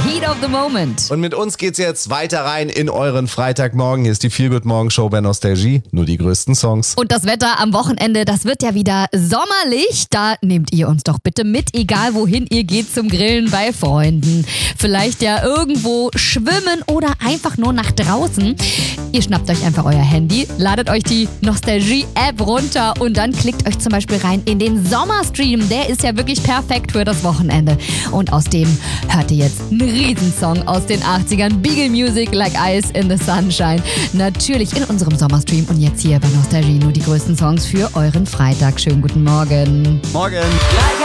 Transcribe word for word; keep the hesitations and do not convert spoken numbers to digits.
Heat of the Moment. Und mit uns geht's jetzt weiter rein in euren Freitagmorgen. Hier ist die Feel-Good-Morgen-Show bei Nostalgie. Nur die größten Songs. Und das Wetter am Wochenende, das wird ja wieder sommerlich. Da nehmt ihr uns doch bitte mit, egal wohin ihr geht zum Grillen bei Freunden. Vielleicht ja irgendwo schwimmen oder einfach nur nach draußen. Ihr schnappt euch einfach euer Handy, ladet euch die Nostalgie-App runter und dann klickt euch zum Beispiel rein in den Sommerstream. Der ist ja wirklich perfekt für das Wochenende. Und aus dem hört ihr jetzt einen Riesensong aus den achtzigern. Beagle Music, Like Ice in the Sunshine. Natürlich in unserem Sommerstream und jetzt hier bei Nostalgie nur die größten Songs für euren Freitag. Schönen guten Morgen. Morgen.